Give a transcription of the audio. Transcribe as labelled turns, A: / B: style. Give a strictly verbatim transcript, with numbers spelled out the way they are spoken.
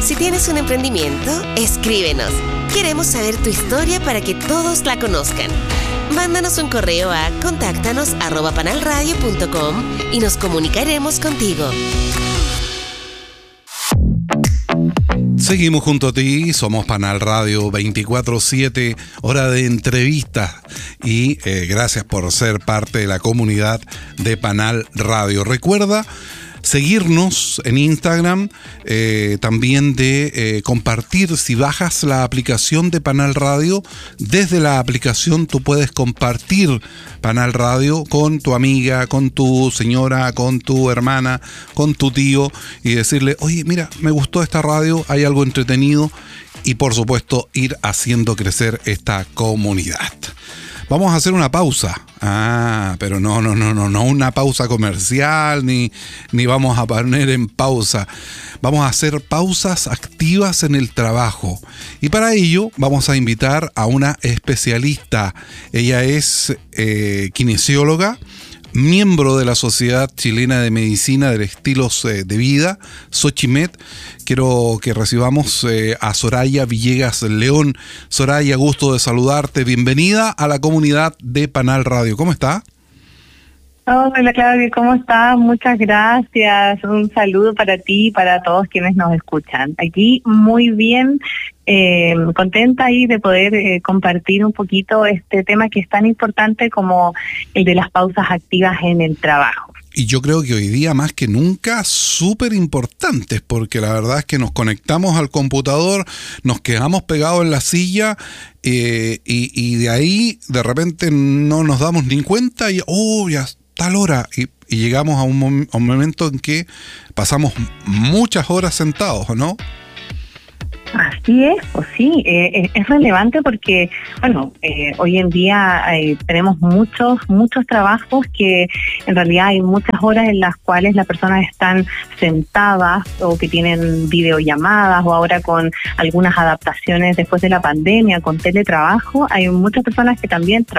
A: Si tienes un emprendimiento, escríbenos. Queremos saber tu historia para que todos la conozcan. Mándanos un correo a contáctanos arroba panalradio punto com y nos comunicaremos contigo.
B: Seguimos junto a ti, somos Panal Radio veinticuatro siete, hora de entrevistas y eh, gracias por ser parte de la comunidad de Panal Radio. Recuerda seguirnos en Instagram, eh, también de eh, compartir. Si bajas la aplicación de Panal Radio, desde la aplicación tú puedes compartir Panal Radio con tu amiga, con tu señora, con tu hermana, con tu tío y decirle, oye, mira, me gustó esta radio, hay algo entretenido, y por supuesto ir haciendo crecer esta comunidad. Vamos a hacer una pausa. Ah, pero no, no, no, no, no una pausa comercial, ni, ni vamos a poner en pausa. Vamos a hacer pausas activas en el trabajo. Y para ello vamos a invitar a una especialista. Ella es eh, kinesióloga, miembro de la Sociedad Chilena de Medicina de Estilos eh, de Vida, Xochimed. Quiero que recibamos eh, a Soraya Villegas León. Soraya, gusto de saludarte. Bienvenida a la comunidad de Panal Radio. ¿Cómo está?
C: Hola Claudio, ¿cómo estás? Muchas gracias. Un saludo para ti y para todos quienes nos escuchan. Aquí muy bien, eh, contenta ahí de poder eh, compartir un poquito este tema que es tan importante como el de las pausas activas en el trabajo.
B: Y yo creo que hoy día más que nunca súper importantes, porque la verdad es que nos conectamos al computador, nos quedamos pegados en la silla eh, y, y de ahí de repente no nos damos ni cuenta y oh, ya tal hora y, y llegamos a un, mom- a un momento en que pasamos muchas horas sentados, ¿no?
C: Así es, pues sí, eh, es relevante porque, bueno, eh, hoy en día eh, tenemos muchos, muchos trabajos que en realidad hay muchas horas en las cuales las personas están sentadas o que tienen videollamadas o ahora con algunas adaptaciones después de la pandemia, con teletrabajo, hay muchas personas que también trabajan